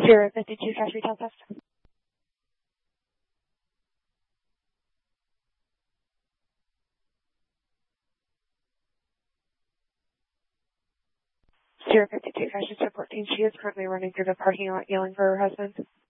Sierra 52 Cash Retail Test. Sierra 52 Cash is reporting she is currently running through the parking lot yelling for her husband.